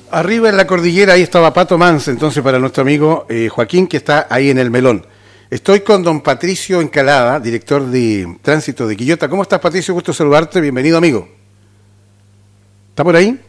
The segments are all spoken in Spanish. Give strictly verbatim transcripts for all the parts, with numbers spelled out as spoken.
Arriba en la cordillera, ahí estaba Pato Mans, entonces para nuestro amigo eh, Joaquín, que está ahí en el Melón. Estoy con don Patricio Encalada, director de Tránsito de Quillota. ¿Cómo estás, Patricio? Gusto saludarte. Bienvenido, amigo. ¿Está por ahí?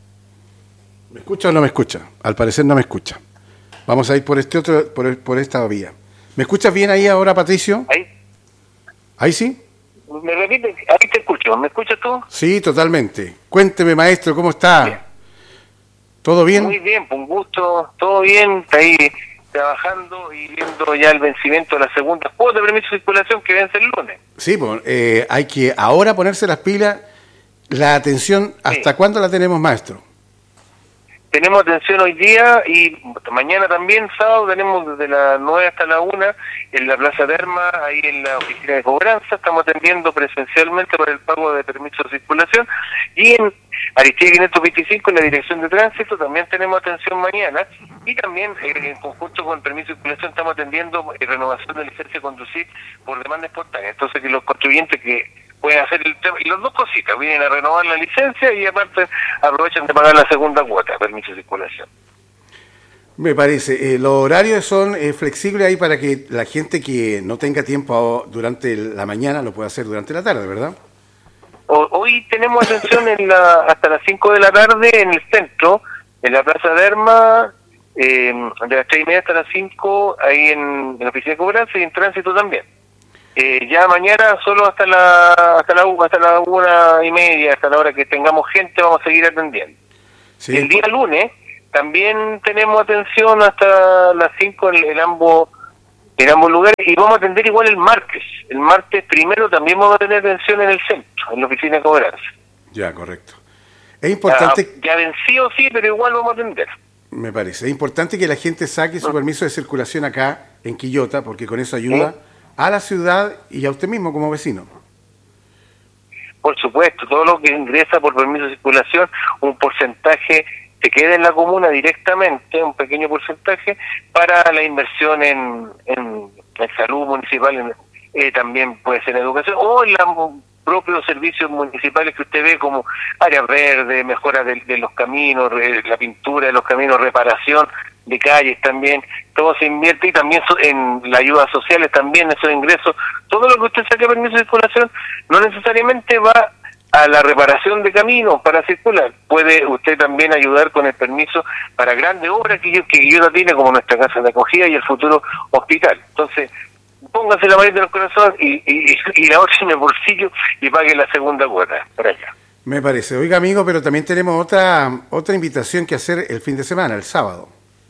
¿Me escucha o no me escucha? Al parecer no me escucha. Vamos a ir por este otro, por, por esta vía. ¿Me escuchas bien ahí ahora, Patricio? Ahí. ¿Ahí sí? ¿Me repite? Ahí te escucho. ¿Me escuchas tú? Sí, totalmente. Cuénteme, maestro, ¿cómo está? Bien. ¿Todo bien? Muy bien, con gusto. Todo bien. Está ahí trabajando y viendo ya el vencimiento de la segunda cuota de permiso de circulación que vence el lunes. Sí, pues eh, hay que ahora ponerse las pilas. La atención, ¿hasta sí. cuándo la tenemos, maestro? Tenemos atención hoy día y mañana también, sábado, tenemos desde las nueve hasta la una en la Plaza Terma, ahí en la oficina de cobranza. Estamos atendiendo presencialmente para el pago de permiso de circulación. Y en Aristide quinientos veinticinco, en la Dirección de Tránsito, también tenemos atención mañana. Y también, eh, en conjunto con el permiso de circulación, estamos atendiendo eh, renovación de licencia de conducir por demanda espontánea. Entonces, que los contribuyentes que pueden hacer el tema, y las dos cositas, vienen a renovar la licencia y aparte aprovechan de pagar la segunda cuota, permiso de circulación. Me parece, eh, los horarios son eh, flexibles ahí para que la gente que no tenga tiempo durante la mañana lo pueda hacer durante la tarde, ¿verdad? O, hoy tenemos atención en la, hasta las cinco de la tarde en el centro, en la Plaza Derma, eh, de las tres y media hasta las cinco, ahí en, en la oficina de cobranza y en tránsito también. Eh, ya mañana solo hasta la hasta la hasta la una y media, hasta la hora que tengamos gente, vamos a seguir atendiendo. Sí. El día lunes también tenemos atención hasta las cinco en, en ambos en ambos lugares y vamos a atender igual el martes. El martes primero también vamos a tener atención en el centro, en la oficina de cobranza. Ya, correcto. Es importante... Ya, ya vencido, sí, pero igual vamos a atender. Me parece. Es importante que la gente saque su permiso de circulación acá, en Quillota, porque con eso ayuda... ¿Sí? A la ciudad y a usted mismo como vecino. Por supuesto, todo lo que ingresa por permiso de circulación, un porcentaje se queda en la comuna directamente, un pequeño porcentaje, para la inversión en, en, en salud municipal, en, eh, también puede ser en educación, o en los propios servicios municipales que usted ve como áreas verdes, mejora de, de los caminos, re, la pintura de los caminos, reparación de calles también, todo se invierte y también en las ayudas sociales también, esos ingresos, todo lo que usted saque permiso de circulación no necesariamente va a la reparación de caminos para circular, puede usted también ayudar con el permiso para grandes obras que yo, que yo la tiene como nuestra casa de acogida y el futuro hospital. Entonces, póngase la manita en el corazón y, y, y la otra en el bolsillo y pague la segunda cuota por allá. Me parece. Oiga, amigo, pero también tenemos otra otra invitación que hacer el fin de semana, el sábado.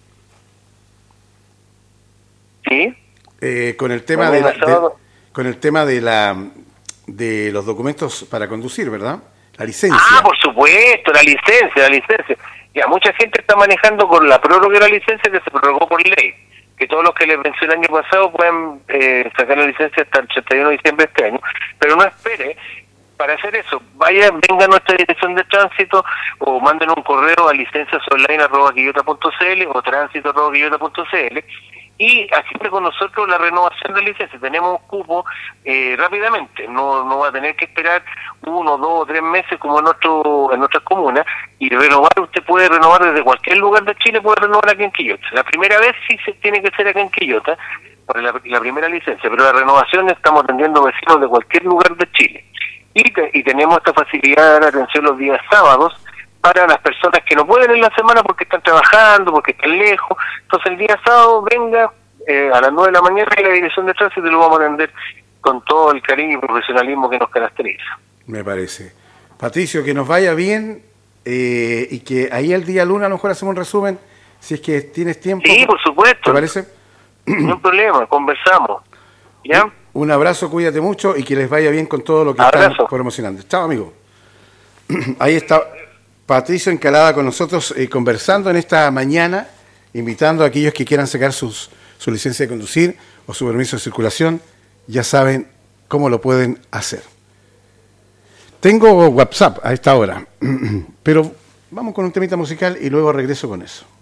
¿Sí? Eh, con el tema de, la, de con el tema de la de los documentos para conducir, ¿verdad? La licencia. Ah, por supuesto, la licencia, la licencia. Ya mucha gente está manejando con la prórroga de la licencia que se prorrogó por ley, que todos los que les venció el año pasado pueden eh, sacar la licencia hasta el treinta y uno de diciembre de este año, pero no espere. Para hacer eso, vaya, venga a nuestra dirección de tránsito o manden un correo a licenciasonline arroba quillota punto cl o tránsito arroba quillota punto cl y agende con nosotros la renovación de licencia. Tenemos cupo eh, rápidamente, no no va a tener que esperar uno, dos o tres meses como en nuestro en nuestras comunas, y renovar, usted puede renovar desde cualquier lugar de Chile, puede renovar aquí en Quillota. La primera vez sí se tiene que hacer acá en Quillota, por la, la primera licencia, pero la renovación estamos atendiendo vecinos de cualquier lugar de Chile. Y, te, y tenemos esta facilidad de dar atención los días sábados para las personas que no pueden en la semana porque están trabajando, porque están lejos. Entonces el día sábado venga eh, a las nueve de la mañana y la dirección de tránsito lo vamos a atender con todo el cariño y profesionalismo que nos caracteriza. Me parece. Patricio, que nos vaya bien eh, y que ahí el día lunes a lo mejor hacemos un resumen, si es que tienes tiempo. Sí, por supuesto. ¿Te parece? No hay problema, conversamos. ¿Ya? Un abrazo, cuídate mucho y que les vaya bien con todo lo que abrazo. Están promocionando. Chao, amigo. Ahí está Patricio Encalada con nosotros eh, conversando en esta mañana, invitando a aquellos que quieran sacar sus, su licencia de conducir o su permiso de circulación. Ya saben cómo lo pueden hacer. Tengo WhatsApp a esta hora, pero vamos con un temita musical y luego regreso con eso.